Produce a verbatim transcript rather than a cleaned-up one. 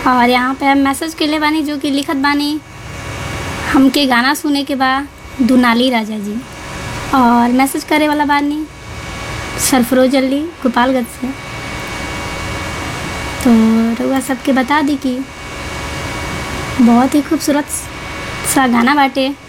और यहाँ पे हम मैसेज के ले बानी जो कि लिखत बानी, हमके गाना सुने के बा दुनाली राजा जी। और मैसेज करे वाला बानी सरफरोज अली गोपालगंज से। तो रउआ सबके बता दी कि बहुत ही खूबसूरत सा गाना बाटे।